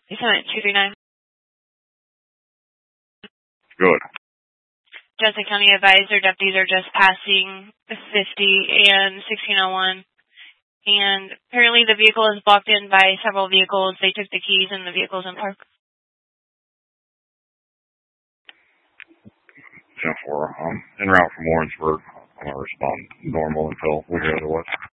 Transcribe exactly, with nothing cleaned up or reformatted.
Summit two three nine. Good. Johnson County advisor deputies are just passing fifty and sixteen oh one. And apparently the vehicle is blocked in by several vehicles. They took the keys and the vehicle's in park. ten four, um, en route from Warrensburg. I'm going to respond normal until we hear otherwise.